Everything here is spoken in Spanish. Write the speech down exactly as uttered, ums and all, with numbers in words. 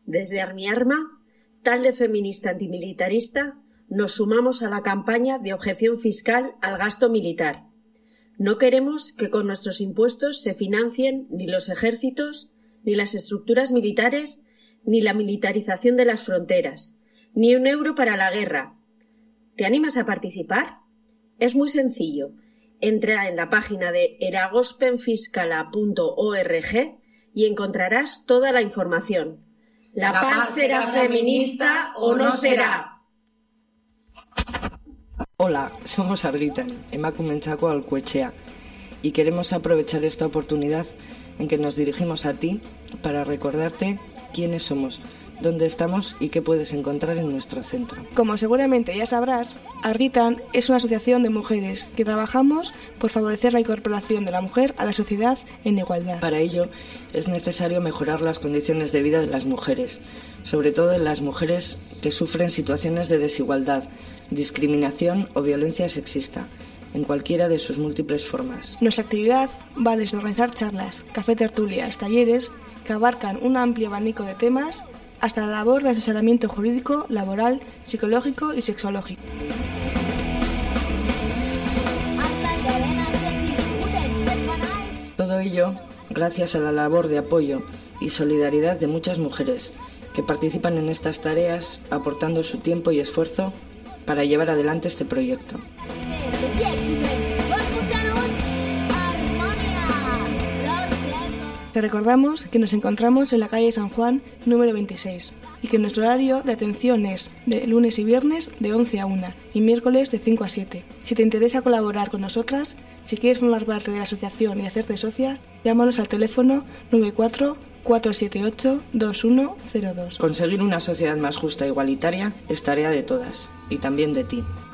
Desde Armiarma, Talde Feminista Antimilitarista, nos sumamos a la campaña de objeción fiscal al gasto militar. No queremos que con nuestros impuestos se financien ni los ejércitos, ni las estructuras militares, ni la militarización de las fronteras, ni un euro para la guerra. ¿Te animas a participar? Es muy sencillo. Entra en la página de eragospenfiskala punto org y encontrarás toda la información. ¿La, la paz será feminista o no será? Hola, somos Argitan, emakumentzako alkuetxea, y queremos aprovechar esta oportunidad en que nos dirigimos a ti para recordarte quiénes somos, dónde estamos y qué puedes encontrar en nuestro centro. Como seguramente ya sabrás, Argitan es una asociación de mujeres que trabajamos por favorecer la incorporación de la mujer a la sociedad en igualdad. Para ello es necesario mejorar las condiciones de vida de las mujeres, sobre todo de las mujeres que sufren situaciones de desigualdad, discriminación o violencia sexista, en cualquiera de sus múltiples formas. Nuestra actividad va desde organizar charlas, café tertulias, talleres que abarcan un amplio abanico de temas hasta la labor de asesoramiento jurídico, laboral, psicológico y sexológico. Todo ello gracias a la labor de apoyo y solidaridad de muchas mujeres que participan en estas tareas aportando su tiempo y esfuerzo para llevar adelante este proyecto. Te recordamos que nos encontramos en la calle San Juan, número veintiséis, y que nuestro horario de atención es de lunes y viernes de once a una y miércoles de cinco a siete. Si te interesa colaborar con nosotras, si quieres formar parte de la asociación y hacerte socia, llámanos al teléfono nueve cuatro cuatro siete ocho dos uno cero dos. Conseguir una sociedad más justa e igualitaria es tarea de todas, y también de ti.